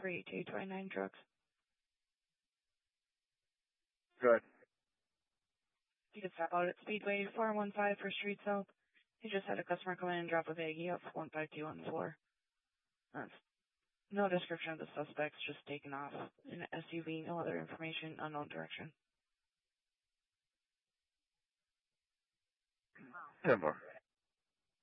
38229 drugs. Good. You can stop out at Speedway 415 for Street South. You just had a customer come in and drop a baggie off 152 on the floor. No description of the suspects, just taken off in an SUV, no other information, unknown direction. 10 bar.